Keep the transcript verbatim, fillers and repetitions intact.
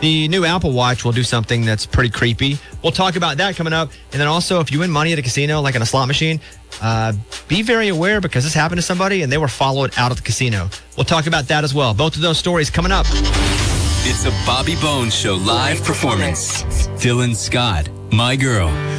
The new Apple Watch will do something that's pretty creepy. We'll talk about that coming up. And then also, if you win money at a casino, like in a slot machine, uh, be very aware because this happened to somebody and they were followed out of the casino. We'll talk about that as well. Both of those stories coming up. It's a Bobby Bones Show live performance. Dylan Scott, My Girl.